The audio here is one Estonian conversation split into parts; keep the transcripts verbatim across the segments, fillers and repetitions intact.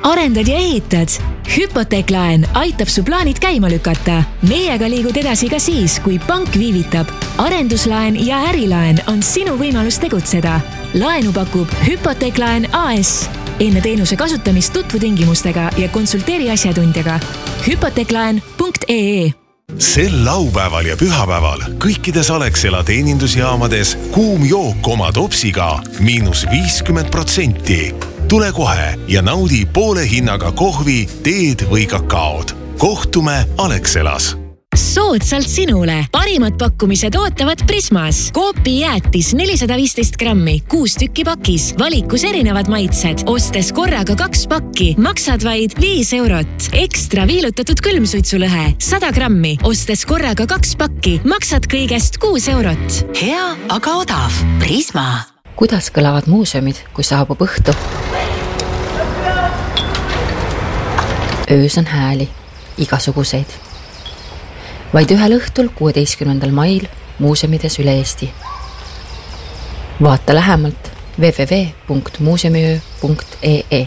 arendad ja ehitad? Hüpoteeklaen aitab su plaanid käima lükata. Meiega liigud edasi ka siis, kui pank viivitab. Arenduslaen ja ärilaen on sinu võimalus tegutseda. Laenu pakub Hüpoteeklaen A S. Enne teenuse kasutamist tutvu tingimustega ja konsulteeri asjatundjaga. hüpoteeklaen punkt ee e. Sel laupäeval ja pühapäeval kõikides Alexela teenindusjaamades kuum jook oma topsiga miinus viiskümmend protsenti. Tule kohe ja naudi poole hinnaga kohvi, teed või kakaod. Kohtume Alexelas. Soodsalt sinule. Parimad pakkumised ootavad Prismas. Koopi jäätis nelisada viisteist grammi, kuus tükki pakis. Valikus erinevad maitsed. Ostes korraga kaks pakki. Maksad vaid viis eurot. Ekstra viilutatud külmsuitsulõhe. sada grammi. Ostes korraga kaks pakki. Maksad kõigest kuus eurot. Hea, aga odav. Prisma. Kuidas kõlavad muuseumid, kui saabub õhtu? Öös on hääli. Igasuguseid. Vaid ühel õhtul kuueteistkümnendal mail muuseumides üle Eesti. Vaata lähemalt w w w punkt muuseumiöö punkt ee e.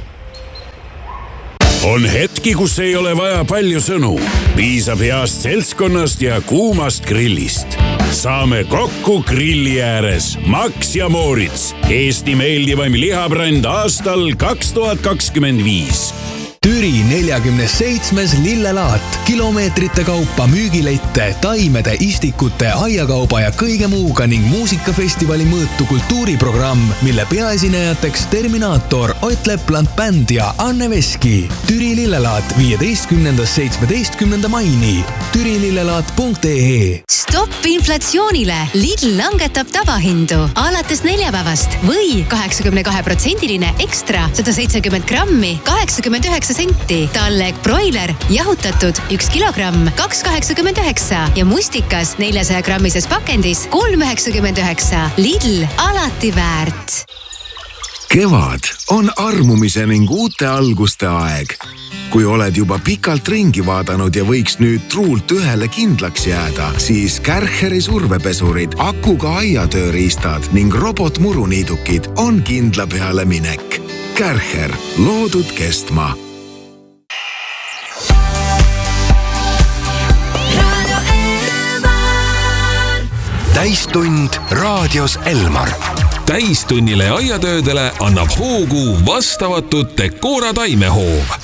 On hetki, kus ei ole vaja palju sõnu. Piisab heast seltskonnast ja kuumast grillist. Saame kokku grilli ääres. Max ja Moritz. Eesti meeldivaim lihabränd aastal kaks tuhat kakskümmend viis. Türi neljakümne seitsmes lillelaat, kilomeetrite kaupa müügilette, taimede, istikute, aiakauba ja kõige muuga ning muusikafestivali mõõtu kultuuriprogramm, mille peaesinejateks Terminaator, Ott Lepland Bänd ja Anne Veski. Türi lillelaat viieteistkümnendast seitsmeteistkümnenda maini. türi lillelaat punkt ee e. Stopp inflatsioonile! Lidl langetab tavahindu alates neljapäevast või kaheksakümne kahe protsendiline ekstra sada seitsekümmend grammi, kaheksakümmend üheksa senti. Talleg broiler jahutatud üks kilogramm, kaks kaheksakümmend üheksa ja mustikas neljasaja grammises pakendis kolm üheksakümmend üheksa. Lidl alati väärt. Kevad on armumise ning uute alguste aeg. Kui oled juba pikalt ringi vaadanud ja võiks nüüd truult ühele kindlaks jääda, siis Kärcheri survepesurid, akuga aiatööriistad ning robotmuruniidukid on kindla peale minek. Kärcher, loodud kestma. Täistund raadios Elmar. Täistunnile aiatöödele annab hoogu vastavatud Decora taimehoov.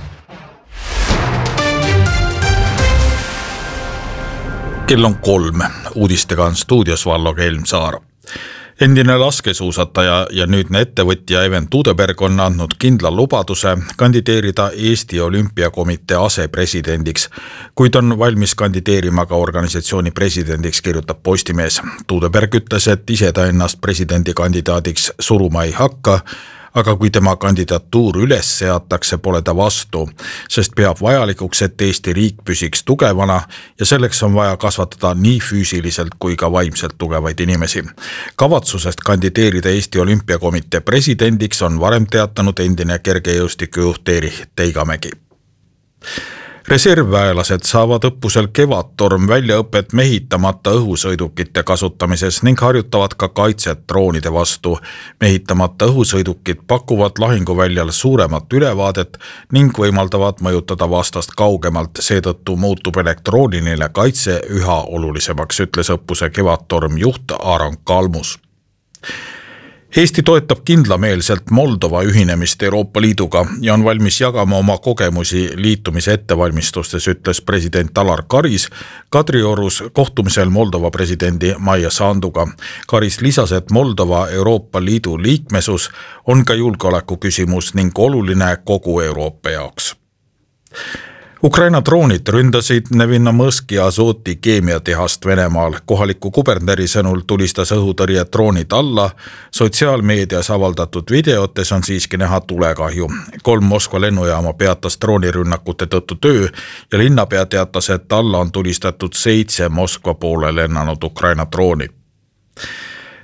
Kell on kolm. Uudistega on stuudios Vallo Kelmsaar. Endine laskesuusataja ja nüüdne ettevõtja Even Tuudeberg on andnud kindla lubaduse kandideerida Eesti Olümpiakomitee asepresidendiks, kuid on valmis kandideerima ka organisatsiooni presidendiks, kirjutab Postimees. Tuudeberg ütles, et ise ta ennast presidendikandidaadiks suruma ei hakka, aga kui tema kandidatuur üles seatakse, pole ta vastu, sest peab vajalikuks, et Eesti riik püsiks tugevana ja selleks on vaja kasvatada nii füüsiliselt kui ka vaimselt tugevaid inimesi. Kavatsusest kandideerida Eesti Olümpiakomitee presidendiks on varem teatanud endine kergejõustikujuht Erich Teigamägi. Reservväelased saavad õppusel Kevadtorm väljaõpet mehitamata õhusõidukite kasutamises ning harjutavad ka kaitset droonide vastu. Mehitamata õhusõidukid pakuvad lahinguväljal suuremat ülevaadet ning võimaldavad mõjutada vastast kaugemalt, seetõttu muutub elektrooniline kaitse üha olulisemaks, ütles õppuse Kevadtorm juht Aaron Kalmus. Eesti toetab kindlameelselt Moldova ühinemist Euroopa Liiduga ja on valmis jagama oma kogemusi liitumise ettevalmistustes, ütles president Alar Karis Kadriorus kohtumisel Moldova presidendi Maia Sanduga. Karis lisas, et Moldova Euroopa Liidu liikmesus on ka julgeoleku küsimus ning oluline kogu Euroopa jaoks. Ukraina droonid ründasid Nevinnomõski Azoti keemiatehast Venemaal. Kohaliku kuberneri sõnul tulistas õhutõrje droonid alla. Sotsiaalmeedias avaldatud videotes on siiski näha tulekahju. Kolm Moskva lennujaama peatas droonirünnakute tõttu töö ja linnapea teatas, et alla on tulistatud seitse Moskva poole lennanud Ukraina drooni.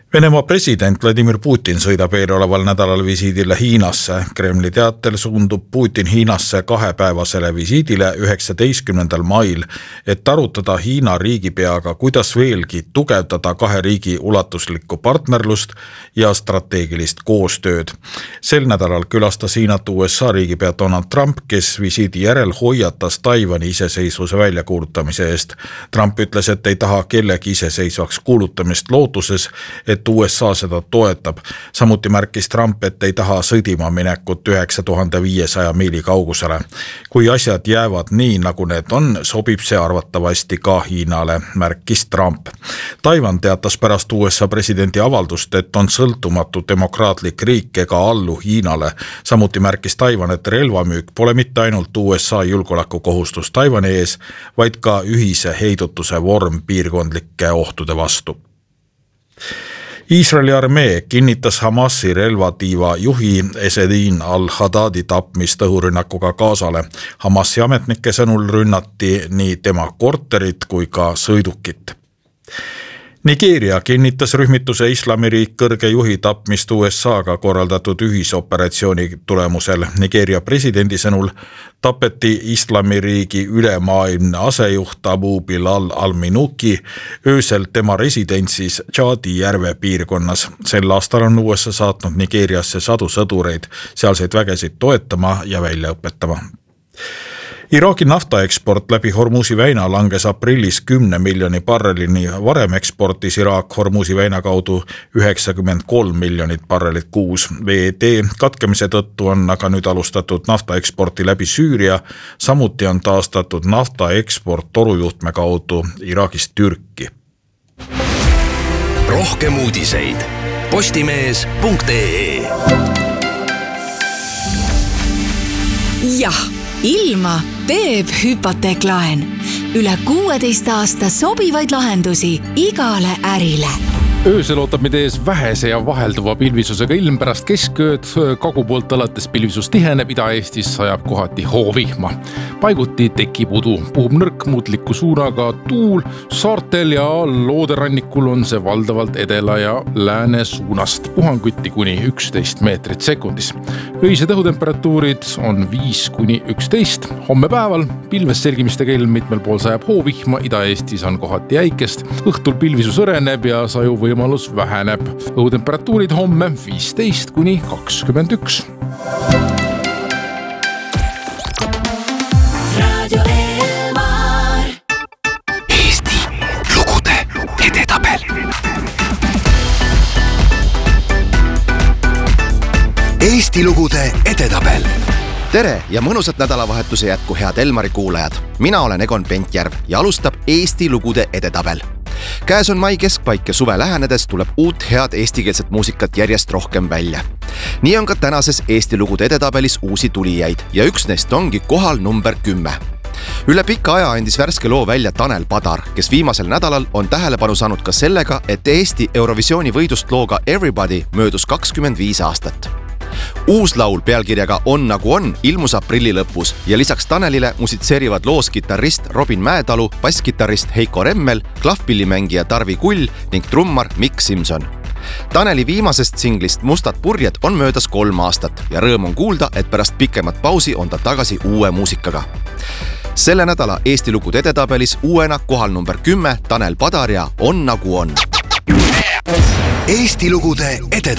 Venemaa president Vladimir Putin sõidab eeloleval nädalal visiidile Hiinasse. Kremli teatel suundub Putin Hiinasse kahepäevasele visiidile üheksateistkümnendal mail, et arutada Hiina riigipeaga, kuidas veelgi tugevdada kahe riigi ulatuslikku partnerlust ja strateegilist koostööd. Sel nädalal külastas Hiinat U S A riigipea Donald Trump, kes visiidi järel hoiatas Taiwani iseseisvuse väljakuulutamise eest. Trump ütles, et ei taha kellegi iseseisvaks kuulutamist lootuses, et U S A seda toetab. Samuti märkis Trump, et ei taha sõdima minekut üheksa tuhande viiesaja miili kaugusele. Kui asjad jäävad nii, nagu need on, sobib see arvatavasti ka Hiinale, märkis Trump. Taiwan teatas pärast U S A presidendi avaldust, et on sõltumatu demokraatlik riik ega allu Hiinale. Samuti märkis Taiwan, et relvamüük pole mitte ainult U S A julgeolekukohustus Taiwani ees, vaid ka ühise heidutuse vorm piirkondlike ohtude vastu. Iisraeli armee kinnitas Hamasi relvatiiva juhi Esedin al-Haddadi tapmist õhurünnakuga Gazale. Hamasi ametnike sõnul rünnati nii tema korterit kui ka sõidukit. Nigeeria kinnitas rühmituse Islamiriik kõrge juhi tapmist U S A-ga korraldatud ühisoperatsiooni tulemusel. Nigeeria presidendi sõnul tapeti Islamiriigi ülemaailmne asejuht Abu Bilal al-Minuki öösel tema residentsis Tšaadi järve piirkonnas. Sel aastal on U S A saatnud Nigeeriasse sadu sõdureid sealseid vägesid toetama ja välja õpetama. Iraagi naftaeksport läbi Hormuzi väina langes aprillis kümne miljoni barrelini. Varem eksportis Iraak Hormuzi väina kaudu üheksakümmend kolm miljonit barrelit kuus. Veetee katkemise tõttu on aga nüüd alustatud naftaeksporti läbi Süüria. Samuti on taastatud naftaeksport torujuhtme kaudu Iraagist Türki. Rohkem uudiseid postimees punkt ee. Jah, ilma teeb hüpoteeklaen. Üle kuueteist aasta sobivaid lahendusi igale ärile. Öösel ootab meid ees vähese ja vahelduva pilvisusega ilm pärast keskööd. Kagu poolt alates pilvisus tiheneb, Ida-Eestis sajab kohati hoovihma. Paiguti tekib udu, puhub nõrk muutliku suunaga tuul. Saartel ja looderannikul on see valdavalt edela ja lääne suunast. Puhanguti kuni üksteist meetrit sekundis. Öised õhutemperatuurid on viis kuni üksteist. Homme päeval pilves selgimistega ilm mitmel pool sajab hoovihma. Ida-Eestis on kohati jäikest. Õhtul pilvisus õreneb ja saju või võimalus väheneb. Õhutemperatuurid homme viisteist kuni kakskümmend üks. Radio Elmar. Eesti lugude edetabel. Eesti lugude edetabel. Tere ja mõnusat nädalavahetuse jätku, head Elmari kuulajad. Mina olen Egon Pentjärv ja alustab Eesti lugude edetabel. Käes on mai keskpaik ja suve lähenedes tuleb uut head eestikeelset muusikat järjest rohkem välja. Nii on ka tänases Eesti lugude edetabelis uusi tulijaid ja üks neist ongi kohal number kümme. Üle pika aja andis värske loo välja Tanel Padar, kes viimasel nädalal on tähelepanu saanud ka sellega, et Eesti Eurovisiooni võidust looga Everybody möödus kakskümmend viis aastat. Uus laul pealkirjaga On nagu on ilmus aprilli lõpus ja lisaks Tanelile musitseerivad loos kitarrist Robin Mäetalu, basskitarrist Heiko Remmel, klahvpillimängija Tarvi Kull ning trummar Mikk Simson. Taneli viimasest singlist Mustad purjed on möödas kolm aastat ja rõõm on kuulda, et pärast pikemat pausi on ta tagasi uue muusikaga. Selle nädala Eesti lugude edetabelis uuena kohal number kümme Tanel Padar ja On nagu on. Eesti lugude edetabelis.